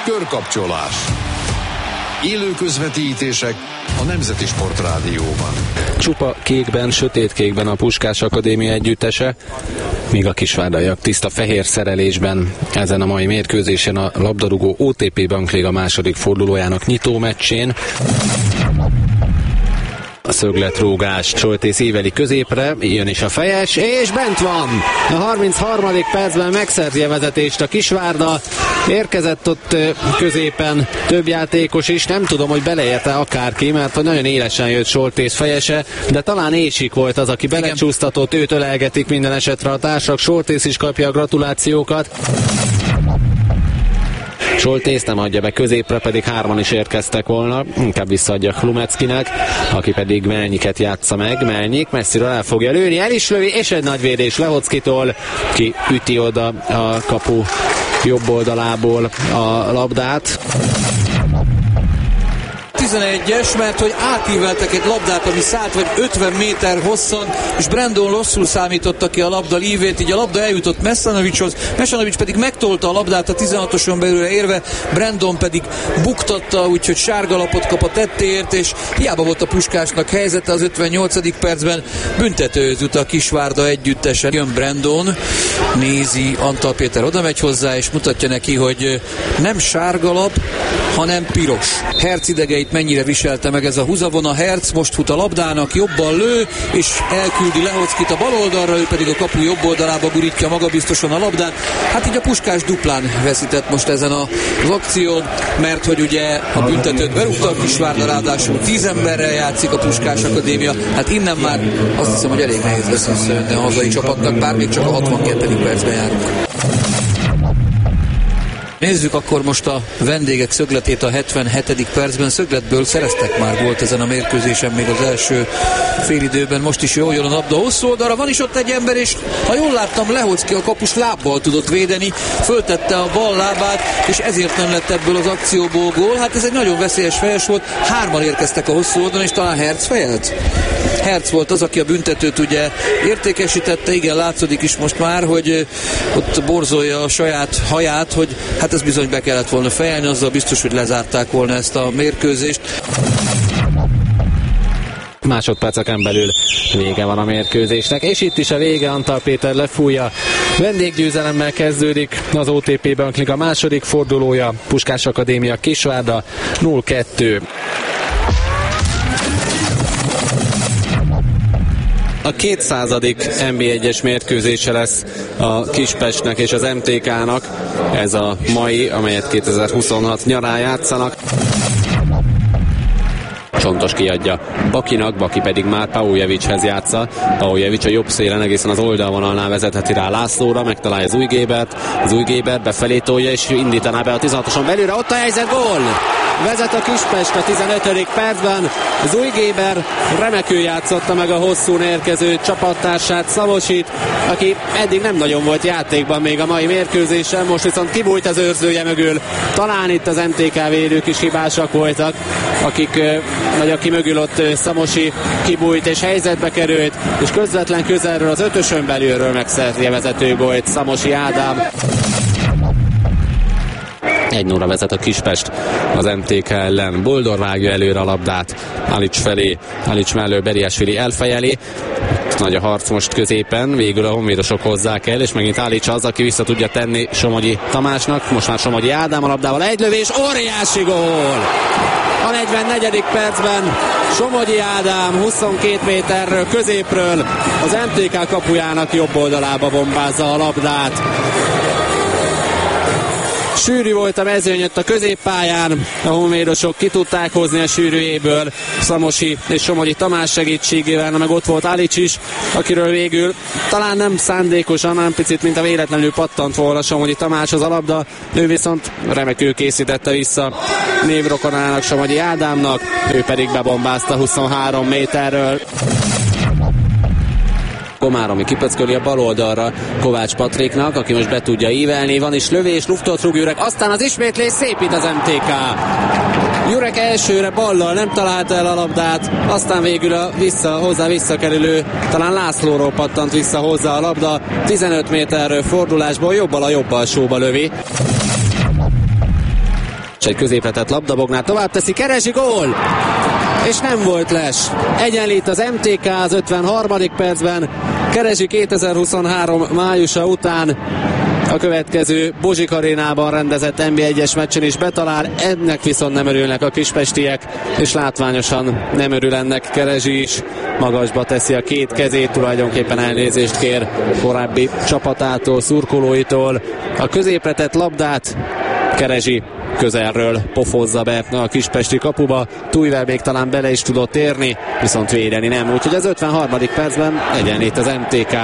Körkapcsolás. Élő közvetítések a Nemzeti Sportrádióban. Csupa kékben, sötétkékben a Puskás Akadémia együttese, míg a kisvárdaiak tiszta fehér szerelésben. Ezen a mai mérkőzésen a labdarúgó OTP Bankliga második fordulójának nyitó meccsén a szögletrúgás, Soltész íveli középre, jön is a fejes, és bent van! A 33. percben megszerzi a vezetést a Kisvárda, érkezett ott középen több játékos is, nem tudom, hogy beleérte akárki, mert nagyon élesen jött Soltész fejese, de talán Ésik volt az, aki belecsúsztatott, őt ölelgetik minden esetre a társak, Soltész is kapja a gratulációkat. Soltész nem adja be középre, pedig hárman is érkeztek volna, inkább visszaadja Hlumeckinek, aki pedig Melnyiket játsza meg. Melnyik messziről el fogja lőni, el is lövi, és egy nagy védés Lehockitól, ki üti oda a kapu jobb oldalából a labdát. 11-es, mert hogy átíveltek egy labdát, ami szállt vagy 50 méter hosszan, és Brandon rosszul számította ki a labda lívét, így a labda eljutott Mesanovicshoz, Mesanovics pedig megtolta a labdát a 16-oson belőle érve, Brandon pedig buktatta, úgyhogy sárgalapot kap a tettéért, és hiába volt a Puskásnak helyzete az 58. percben, büntetőhöz jut a Kisvárda együttesen. Jön Brandon, nézi, Antal Péter oda megy hozzá, és mutatja neki, hogy nem sárgalap, hanem piros. Herc idegeit mennyire viselte meg ez a húzavona. Herc most fut a labdának, jobban lő, és elküldi Lehockit a bal oldalra, ő pedig a kapu jobb oldalába gurítja magabiztosan a labdát. Hát így a Puskás duplán veszített most ezen az akción, mert hogy ugye a büntetőt berúgta a Kisvárda, ráadásul 10 emberrel játszik a Puskás Akadémia. Hát innen már azt hiszem, hogy elég nehéz lesz visszajönni a hazai csapatnak, bár még csak a 62. percben járunk. Nézzük akkor most a vendégek szögletét a 77. percben. Szögletből szereztek már gólt ezen a mérkőzésen még az első félidőben. Most is jól jön a labda hosszú oldalra. Van is ott egy ember, és ha jól láttam, Lehocki a kapus lábbal tudott védeni. Föltette a bal lábát, és ezért nem lett ebből az akcióból gól. Hát ez egy nagyon veszélyes fejes volt. Hárman érkeztek a hosszú oldalon, és talán Herc fejelt. Herc volt az, aki a büntetőt ugye értékesítette. Igen, látszódik is most már, hogy ott borzolja a saját haját, hogy hát ez bizony be kellett volna fejelni, azzal biztos, hogy lezárták volna ezt a mérkőzést. Másodperceken belül vége van a mérkőzésnek, és itt is a vége, Antal Péter lefújja. Vendéggyőzelemmel kezdődik az OTP Bankliga második fordulója, Puskás Akadémia Kisvárda 0-2. A 200. NB1-es mérkőzése lesz a Kispestnek és az MTK-nak. Ez a mai, amelyet 2026 nyarán játszanak. Csontos kiadja Bakinak, Baki pedig már Paujevicshez játsza. Paujevics a jobb szélen egészen az oldalvonalnál vezetheti rá Lászlóra, megtalálja Zújgébert, Zújgébert befelé tolja és indítaná be a 16-oson belőle, ott a helyzet, gól! Vezet a Kispest a 15. percben. Zújgéber remekül játszotta meg a hosszún érkező csapattársát, Szamosit, aki eddig nem nagyon volt játékban még a mai mérkőzésen, most viszont kibújt az őrzője mögül. Talán itt az MTK védők is hibásak voltak, aki mögül ott Szamosi kibújt és helyzetbe került, és közvetlen közelről az 5-ösön belülről megszerzi a vezetőgólt Szamosi Ádám. 1-0 vezet a Kispest az MTK ellen. Boldor vágja előre a labdát Alics felé, Alics mellől Beriásvili elfejeli. Nagy a harc most középen, végül a honvédosok hozzák el, és megint Alics az, aki vissza tudja tenni Somogyi Tamásnak. Most már Somogyi Ádám a labdával, egy lövés, óriási gól! A 44. percben Somogyi Ádám 22 méterről középről az MTK kapujának jobb oldalába bombázza a labdát. Sűrű volt a mezőny ott a középpályán, a honvédosok ki tudták hozni a sűrűjéből Szamosi és Somogyi Tamás segítségével, meg ott volt Alics is, akiről végül talán nem szándékosan, hanem picit mint a véletlenül pattant volna Somogyi Tamáshoz a labda, ő viszont remekül készítette vissza névrokonának, Somogyi Ádámnak, ő pedig bebombázta 23 méterről. Komáromi kipöcköli a bal oldalra Kovács Patriknak, aki most be tudja ívelni, van is lövés, luftot rúg Jurek, aztán az ismétlés szépít az MTK. Jurek elsőre ballal nem találta el a labdát, aztán végül a hozzá visszakerülő, talán Lászlóról pattant vissza hozzá a labda, 15 méterről fordulásból jobbal a jobb alsóba lövi. és egy középretett labda, Bognár tovább teszi, keresi, gól! És nem volt les. Egyenlít az MTK az 53. percben. Keresi 2023 májusa után a következő Bozsik arénában rendezett NB1-es meccsen is betalál, ennek viszont nem örülnek a kispestiek, és látványosan nem örül ennek Keresi is. Magasba teszi a két kezét, tulajdonképpen elnézést kér korábbi csapatától, szurkolóitól. A középre tett labdát Keresi közelről pofozza be a kispesti kapuba, Tújvel még talán bele is tudott érni, viszont védeni nem, úgyhogy az 53. percben egyenlít az MTK.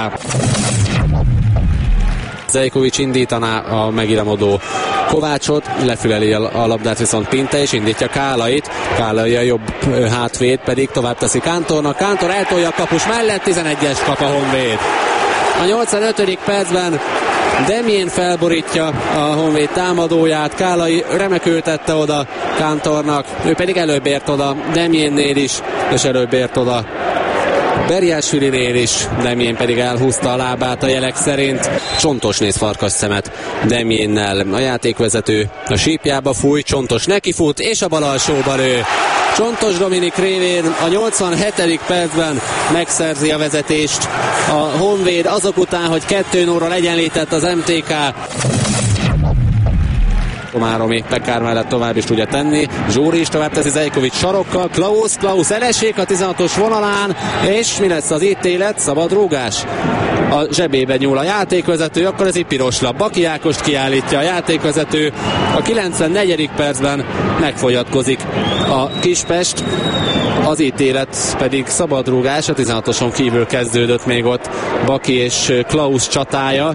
Zejkovics indítaná a megiramodó Kovácsot, lefüleli a labdát viszont Pinte, és indítja Kálait. Kálai a jobb hátvéd, pedig tovább teszi Kántornak. Kántor eltolja a kapus mellett, 11-es kap a Honvéd. A 85. percben Demjén felborítja a Honvéd támadóját, Kálai remekül tette oda Kántornak, ő pedig előbb ért oda Demjénnél is, és előbb ért oda Berjásvilinél is, Demjén pedig elhúzta a lábát a jelek szerint. Csontos néz farkas szemet Demjénnel. A játékvezető a sípjába fúj, Csontos nekifut, és a bal alsóba lő. Csontos Dominik révén a 87. percben megszerzi a vezetést a Honvéd, azok után, hogy 2-0-ral egyenlített az MTK. Komáromi Pekár mellett tovább is tudja tenni. Zsóri is tovább teszi Zejkovics sarokkal. Klaus elesik a 16-os vonalán, és mi lesz az ítélet? Szabad rúgás. A zsebébe nyúl a játékvezető, akkor ez egy piros lap. Baki Ákost kiállítja a játékvezető. A 94. percben megfogyatkozik a Kispest. Az ítélet pedig szabadrúgás, a 16-oson kívül kezdődött még ott Baki és Klaus csatája.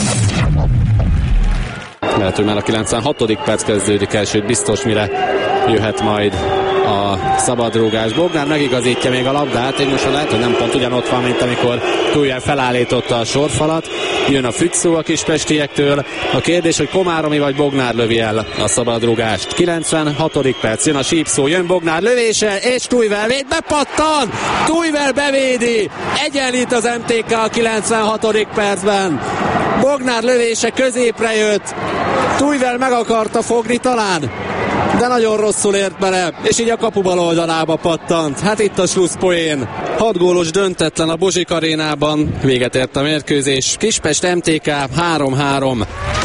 Lehet, hogy már a 96. perc kezdődik el, sőt biztos mire jöhet majd a szabadrúgás. Bognár megigazítja még a labdát, és most lehet, hogy nem pont ugyanott van, mint amikor Túljel felállította a sorfalat. Jön a fügyszó a kispestiektől. A kérdés, hogy Komáromi vagy Bognár lövi el a szabadrúgást. 96. perc, jön a sípszó, jön Bognár lövése, és Tújvel véd, bepattan! Tújvel bevédi! Egyenlít az MTK a 96. percben. Bognár lövése középre jött. Tújvel meg akarta fogni talán, de nagyon rosszul ért bele, és így a kapu bal oldalába pattant. Hát itt a slusszpoén. 6 gólos döntetlen a Bozsik arénában. Véget ért a mérkőzés. Kispest MTK 3-3.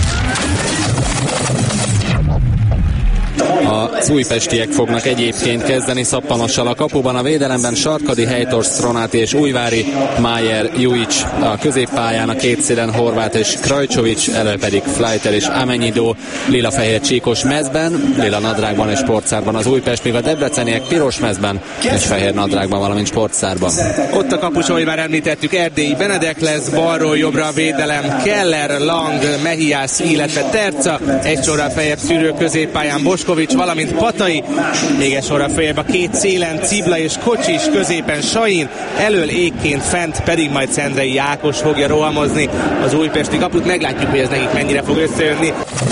Az újpestiek fognak egyébként kezdeni Szappanossal a kapuban, a védelemben Sarkadi, Helytors, Stronát és Újvári, Májer, Jujic a középpályán, a két szélen Horváth és Krajcsovics, elő pedig Fleiter és Amenyidó, lila-fehér csíkos mezben, lila nadrágban és sportszárban az Újpest, míg a debreceniek piros mezben és fehér nadrágban, valamint sportszárban. Ott a kapus, ahogy már említettük, Erdélyi Benedek lesz, balról jobbra a védelem Keller, Lang, Mehiász, illetve Terca, egy sorral feljebb szűrő középpályán Boskovics, valamint Patai, még egy sorra feljebb a két szélen Cibla és Kocsis, középen Sain, elől égként fent pedig majd Szendrei Ákos fogja rohamozni az újpesti kaput. Meglátjuk, hogy ez nekik mennyire fog összejönni.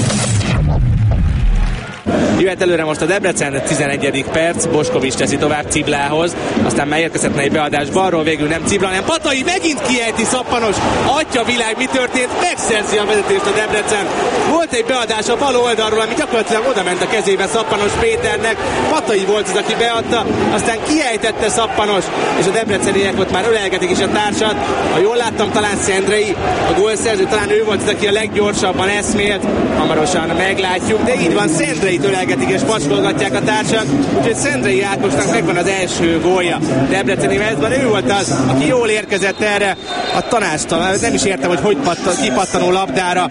Jöhet előre most a Debrecen, 11. perc, Boskovics teszi tovább Ciblához, aztán megérkezhetne egy beadás balról, végül nem Cibla, hanem Patai, megint kiejti Szappanos, atya világ, mi történt, megszerzi a vezetést a Debrecen. Volt egy beadás a bal oldalról, ami gyakorlatilag oda ment a kezébe Szappanos Péternek, Patai volt az, aki beadta, aztán kiejtette Szappanos, és a debreceniek ott már ölelgetik is a társat. Ha jól láttam, talán Szendrei, a gólszerző, talán ő volt az, aki a leggyorsabban eszmélt, hamarosan meglátjuk, de így van, Szendreit ölelgetik és paskolgatják a társak, úgyhogy Szendrei Ákosnak megvan az első gólja debreceni mezben. Ő volt az, aki jól érkezett erre a tanácstalan, nem is értem, hogy kipattanó labdára.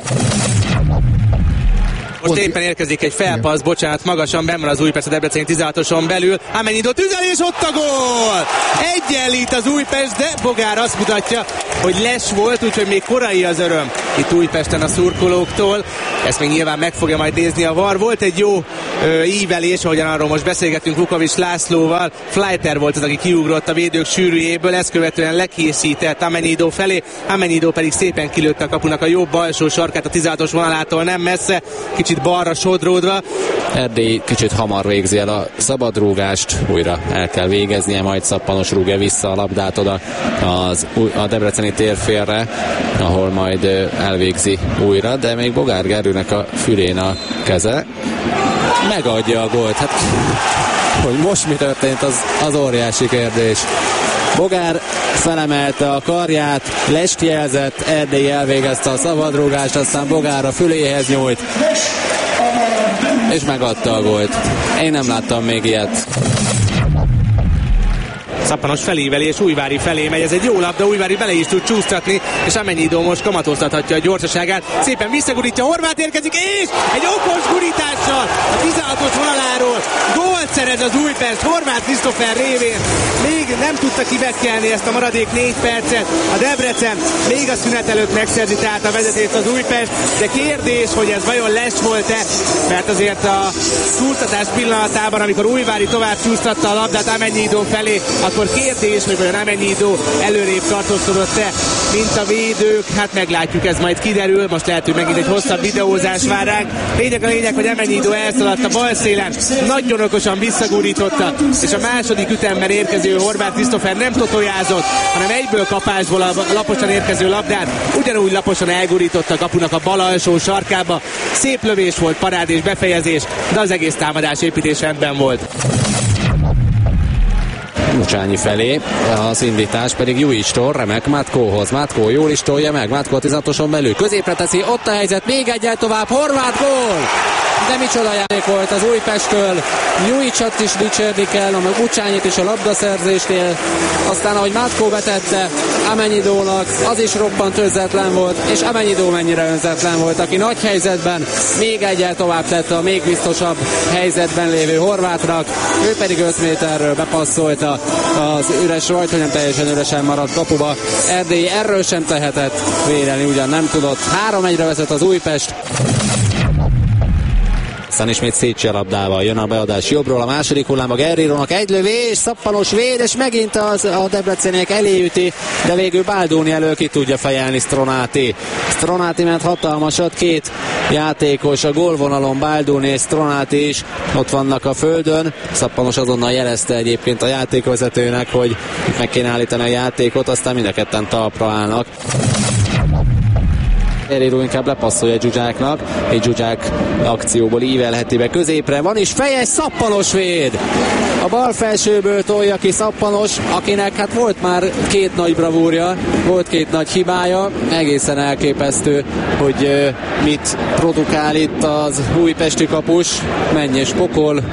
Most éppen érkezik egy felpassz, bocsánat, magasan benn van az Újpest a Debreceni 16-oson belül. Amennyidó tüzel, és ott a gól! Egyenlít az Újpest, de Bogár azt mutatja, hogy les volt, úgyhogy még korai az öröm itt Újpesten a szurkolóktól. Ezt még nyilván meg fogja majd nézni a VAR. Volt egy jó ívelés, ahogyan arról most beszélgetünk Vukovics Lászlóval. Fleiter volt az, aki kiugrott a védők sűrűjéből, ezt követően lekészített Amenyidó felé. Amenyidó pedig szépen kilőtte a kapunak a jobb alsó sarkát a 16-os vonalától nem messze, kicsit balra sodródva. Erdély kicsit hamar végzi el a szabadrúgást, újra el kell végeznie, majd Szappanos rúgja vissza a labdát oda a debreceni térfélre, ahol majd elvégzi újra, de még Bogár Gergőnek a fülén a keze. megadja a gólt. Hát, hogy most mi történt, az óriási kérdés. Bogár felemelte a karját, lest jelzett, Erdély elvégezte a szabadrúgást, aztán Bogár a füléhez nyújt, és megadta a gólt. Én nem láttam még ilyet. Szappanos felíveli és Újvári felé megy, ez egy jó labda, Újvári bele is tud csúsztatni, és Amennyidó most kamatoztathatja a gyorsaságát, szépen visszagurítja, Horváth érkezik, és egy okos gurítással a 16-os vonaláról gólt szerez az Újpest Horváth Krisztófer révén. Még nem tudta kivekkelni ezt a maradék 4 percet, a Debrecen még a szünet előtt megszerzi tehát a vezetést az Újpest, de kérdés, hogy ez vajon lesz volt-e, mert azért a csúsztatás pillanatában, amikor Újvári tovább csúsztatta a labdát Amennyidó felé, akkor kérdés, hogy vajon Amennyidó előrébb tartózkodott-e, mint a védők. Hát meglátjuk, ez majd kiderül. Most lehet, hogy megint egy hosszabb videózás vár ránk. Lényeg, hogy Amennyidó elszaladt a bal szélen, nagyon okosan visszagurította, és a második ütemben érkező Horváth Krisztófer nem totojázott, hanem egyből kapásból a laposan érkező labdát ugyanúgy laposan elgurította a kapunak a bal alsó sarkába. Szép lövés volt, parád és befejezés, de az egész támadás építés rendben volt. Mucsányi felé, az indítás pedig Jújicstól, remek Matkóhoz. Matkó jól is tolja meg, Matkó 16-oson belül. Középre teszi, ott a helyzet, még egyel tovább, Horváth gól! De micsoda játék volt az Újpesttől. Jújicsot is dicsérni kell, meg Mucsányit is a labdaszerzésnél. Aztán ahogy Matkó betette Amennyidónak, az is roppant önzetlen volt, és Amennyidó mennyire önzetlen volt, aki nagy helyzetben még egyel tovább tette a még biztosabb helyzetben lévő Horváthnak. Ő pedig 5 méterről bepasszolta az üres rajt, hogy nem teljesen üresen maradt kapuba. Erdély erről sem tehetett, védeni ugyan nem tudott. 3-1-re vezet az Újpest. Aztán ismét Szécsi a labdával, jön a beadás jobbról, a második hullám a Guerreirónak egy lövés, Szappanos véd, és megint a debreceniek eléüti, de végül Baldoni elől ki tudja fejelni Stronati. Stronati ment hatalmasat, 2 játékos a gólvonalon, Baldoni és Stronati is ott vannak a földön. Szappanos azonnal jelezte egyébként a játékvezetőnek, hogy meg kéne állítani a játékot, aztán mind a ketten talpra állnak. Guerreiro inkább lepasszolja Zsuzsáknak, egy Zsuzsák akcióból ívelheti be középre, van is fejes, Szappanos véd! A bal felsőből tolja ki Szappanos, akinek hát volt már 2 nagy bravúrja, volt 2 nagy hibája, egészen elképesztő, hogy mit produkál itt az újpesti kapus, mennyes pokol.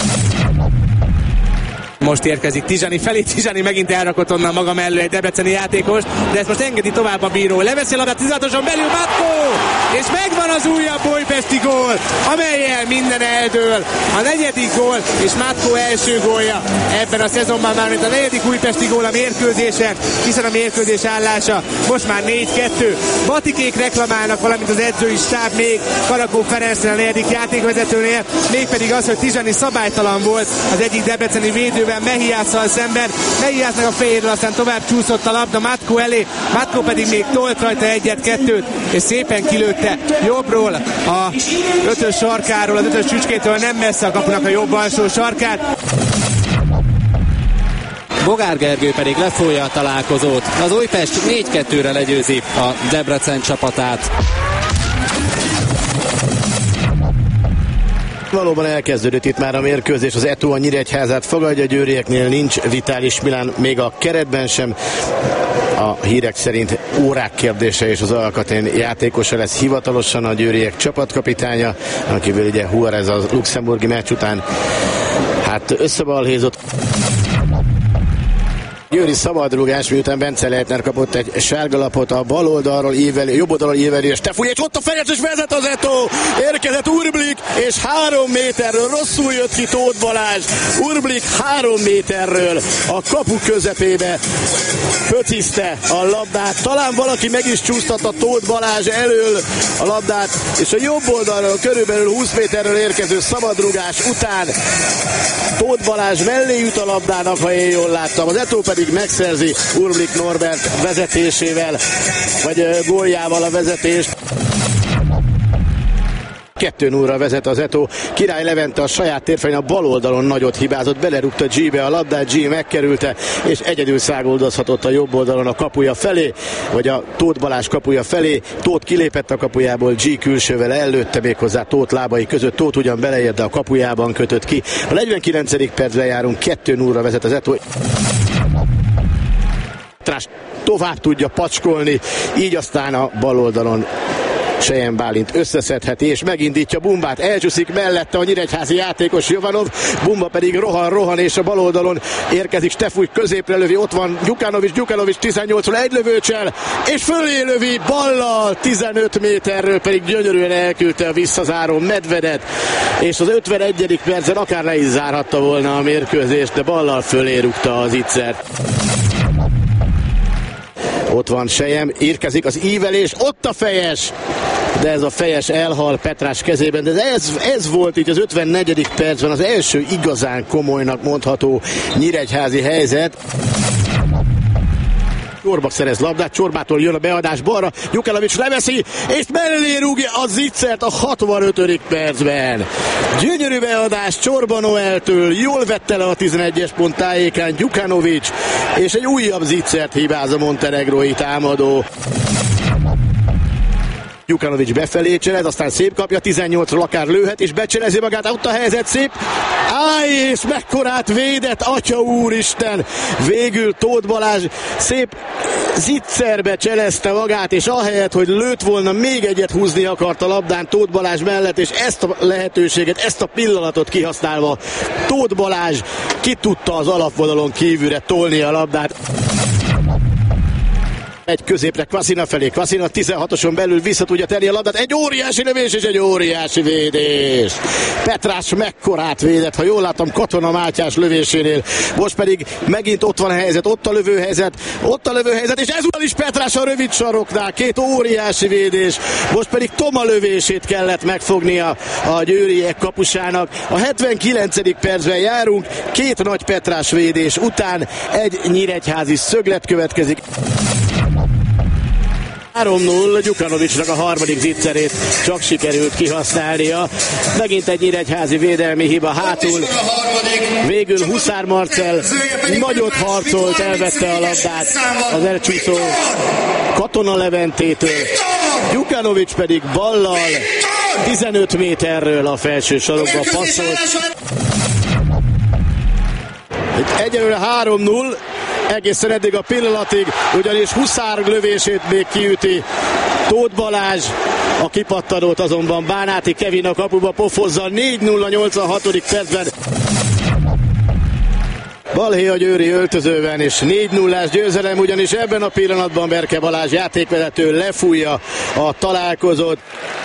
Most érkezik Tizsani felé, Tizsani megint elrakott onnan maga mellé egy debreceni játékos, de ezt most engedi tovább a bíró. Leveszi a labdát 16-oson belül Matkó, és megvan az újabb újpesti gól, amellyel minden eldől. A 4. gól, és Matkó első gólja ebben a szezonban, már mint a 4. újpesti gól a mérkőzésen, hiszen a mérkőzés állása most már 4-2. Batikék reklamálnak, valamint az edzői stáb még Karakó Ferencnél a 4. játékvezetőnél, mégpedig az, hogy Tizsani szabálytalan volt az egyik debreceni védővel Mehiásszal szemben. Mehiásznak a fejéről, aztán tovább csúszott a labda Matkó elé, Matkó pedig még tolt rajta 1-2, és szépen kilőtte jobbról a 5-ös sarkáról, az 5-ös csücskétől nem messze a kapunak a jobb alsó sarkát. Bogár Gergő pedig lefújja a találkozót. Az Újpest 4-2-re legyőzi a Debrecen csapatát. Valóban elkezdődött itt már a mérkőzés, az Eto a Nyíregyházát fogadja, a győrieknél nincs Vitális Milán, még a keretben sem. A hírek szerint órák kérdése, és az Alkatén játékosa lesz hivatalosan a győriek csapatkapitánya, akiből ugye Juarez a luxemburgi meccs után hát összebalhézott. Győri szabadrúgás, miután Bence Leitner kapott egy sárgalapot, a bal oldalról ívelő, jobb oldalról ívelő, és Tefúj, és ott a Ferenc, és vezet az Eto, érkezett Urblik, és 3 méterről, rosszul jött ki Tóth Balázs, Urblik 3 méterről a kapu közepébe pöciszte a labdát, talán valaki meg is csúsztatta Tóth Balázs elől a labdát, és a jobb oldalról körülbelül 20 méterről érkező szabadrúgás után Tóth Balázs mellé jut a labdának, ha én jól láttam, az Eto pedig megszerzi Urblik Norbert vezetésével, vagy góljával a vezetést. 2-0-ra vezet az Eto. Király Levente a saját térfelén a bal oldalon nagyot hibázott, belerúgta G-be a labdát, G megkerülte, és egyedül száguldozhatott a jobb oldalon a kapuja felé, vagy a Tóth Balázs kapuja felé. Tóth kilépett a kapujából, G külsővel előtte, méghozzá Tóth lábai között. Tóth ugyan beleért, de a kapujában kötött ki. A 49. percben járunk, 2-0-ra vezet az Eto. Tovább tudja pacskolni, így aztán a bal oldalon Sejem Bálint összeszedheti, és megindítja Bumbát, elcsúszik mellette a nyíregyházi játékos Jovanov, Bumba pedig rohan, és a bal oldalon érkezik Stefúj, középre lövi, ott van Gyukanovics 18-ról egy lövőcsel, és fölé lövi ballal, 15 méterről pedig gyönyörűen elküldte a visszazáró Medvedet, és az 51. percen akár le is zárhatta volna a mérkőzést, de ballal fölé rúgta az Itzert. Ott van Sejem, érkezik az ívelés, ott a fejes, de ez a fejes elhal Petrás kezében, de ez volt így az 54. percben az első igazán komolynak mondható nyíregyházi helyzet. Csorbak szerez labdát, Csorbától jön a beadás balra, Gyukanovics leveszi, és mellé rúgja a Zitzert a 65. percben. Gyönyörű beadás Csorba Noeltől, jól vette le a 11-es pont tájékán Gyukanovics, és egy újabb Zitzert hibáz a montenegrói támadó. Gyukanovics befelé cselez, aztán szép kapja, 18-ról akár lőhet, és becselezi magát, ott a helyzet szép. És mekkorát védett, atya úristen! Végül Tóth Balázs szép Zitzerbe cselezte magát, és ahelyett, hogy lőtt volna, még egyet húzni akart a labdán Tóth Balázs mellett, és ezt a lehetőséget, ezt a pillanatot kihasználva Tóth Balázs ki tudta az alapvonalon kívülre tolni a labdát. Egy középre Kvasina felé, Kvasina 16-oson belül vissza tudja tenni a labdát, egy óriási lövés és egy óriási védés. Petrás mekkorát védett, ha jól látom, Katona Mátyás lövésénél. Most pedig megint ott van a helyzet, ott a lövőhelyzet, és ezúttal is Petrás a rövid saroknál, két óriási védés. Most pedig Toma lövését kellett megfognia a győriek kapusának. A 79. percben járunk, két nagy Petrás védés után egy nyíregyházi szöglet következik. 3-0, Gyukanovicsnak a harmadik Zitzerét csak sikerült kihasználnia. Megint egy nyíregyházi védelmi hiba hátul. Végül Huszár Marcell nagyot harcolt, elvette a labdát az elcsúszó Katona Leventétől. Gyukanovics pedig ballal 15 méterről a felső sarokba passzolt. Egyelőre 3-0. Egészen eddig a pillanatig, ugyanis Huszár lövését még kiüti Tóth Balázs, a kipattanót azonban Bánáti Kevin a kapuba pofozza, 4-0 86. percben. Balhé a győri öltözőben, és 4-0-ás győzelem, ugyanis ebben a pillanatban Berke Balázs játékvezető lefújja a találkozót.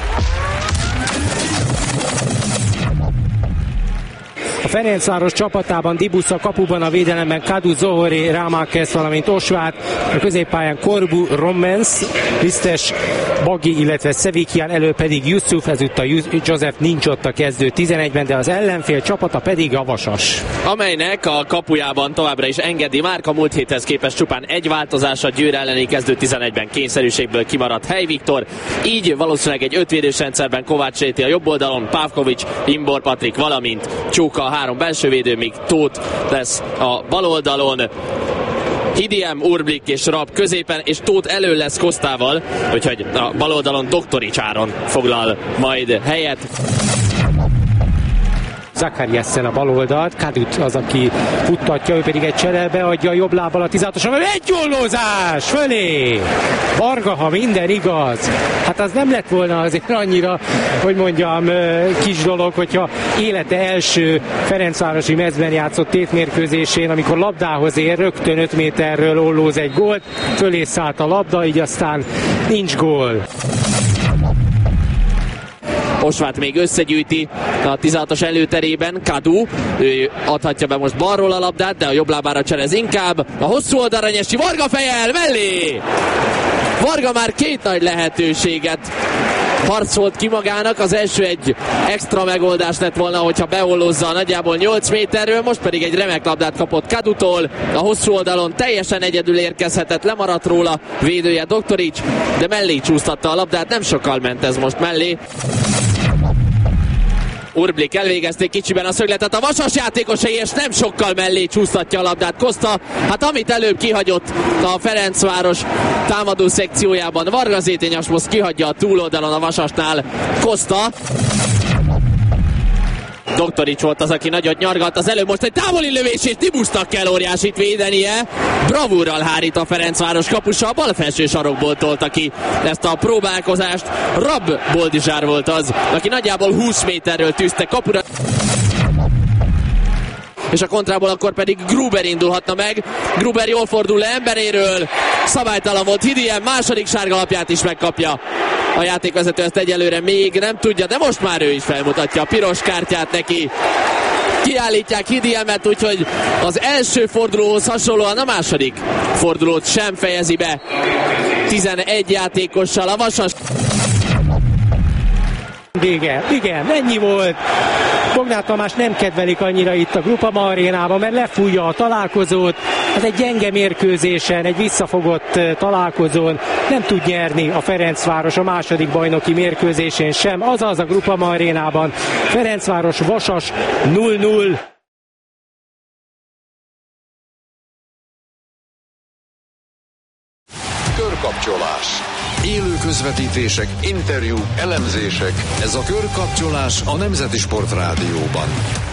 A Ferencváros csapatában Dibusz a kapuban, a védelemben Kadu, Zohori, Rámákesz, valamint Osvát, a középpályán Korbu, Rommens, Lisztes, Bagi, illetve Szevikian, elő pedig Yusuf, ezúttal József nincs ott a kezdő 11-ben, de az ellenfél csapata pedig a Vasas. Amelynek a kapujában továbbra is engedi Márka, múlt héthez képest csupán egy változás, a Győr elleni kezdő 11-ben kényszerűségből kimaradt Hely Viktor, így valószínűleg egy ötvédős rendszerben Kovács Réti a jobb oldalon, Pávkovics, Imbor Patrik, valamint Csóka a három belsővédő, míg Tóth lesz a bal oldalon, Hidiem, Urblik és Rab középen, és Tóth elő lesz Kosztával, úgyhogy a bal oldalon Doktorics Áron foglal majd helyet. Zakariassen a bal oldalt, Kadut az, aki futtatja, ő pedig egy cserelbe adja a jobb lábbal a 16-oson, egy gollózás fölé! Varga, ha minden igaz. Hát az nem lett volna azért annyira, hogy mondjam, kis dolog, hogyha élete első ferencvárosi mezben játszott tétmérkőzésén, amikor labdához ér, rögtön 5 méterről ollóz egy gólt, fölé szállt a labda, így aztán nincs gól. Osvát még összegyűjti a 16-os előterében, Kadu, ő adhatja be most balról a labdát, de a jobb lábára cselez inkább, a hosszú oldalra Nyesi, Varga fejel, mellé! Varga már két nagy lehetőséget harcolt ki magának, az első egy extra megoldás lett volna, hogyha beollozza nagyjából 8 méterről, most pedig egy remek labdát kapott Kadutól, a hosszú oldalon teljesen egyedül érkezhetett, lemaradt róla védője Doktorics, de mellé csúsztatta a labdát, nem sokkal ment ez most mellé. Urblik elvégezték kicsiben a szögletet a Vasas játékosai, és nem sokkal mellé csúsztatja a labdát Costa. Hát amit előbb kihagyott a Ferencváros támadó szekciójában Varga Zétényes, most kihagyja a túloldalon a Vasasnál Costa. Doktorics volt az, aki nagyot nyargalt az előbb, most egy távoli lövés, és Tibusznak kell óriásit védenie. Bravúrral hárít a Ferencváros kapusa, a bal felső sarokból tolta ki ezt a próbálkozást. Rab Boldizsár volt az, aki nagyjából 20 méterről tűzte kapura. És a kontrából akkor pedig Gruber indulhatna meg. Gruber jól fordul le emberéről. Szabálytalan volt Hidien, második sárgalapját is megkapja. A játékvezető ezt egyelőre még nem tudja, de most már ő is felmutatja a piros kártyát neki. Kiállítják Hidiemet, úgyhogy az első fordulóhoz hasonlóan a második fordulót sem fejezi be. 11 játékossal a Vasas. Igen, ennyi volt. Bognár Tamás nem kedvelik annyira itt a Groupama arénában, mert lefújja a találkozót. Ez egy gyenge mérkőzésen, egy visszafogott találkozón nem tud nyerni a Ferencváros a második bajnoki mérkőzésén sem. Azaz a Groupama arénában Ferencváros Vasas 0-0. Körkapcsolás. Élő közvetítések, interjúk, elemzések. Ez a Körkapcsolás a Nemzeti Sport Rádióban.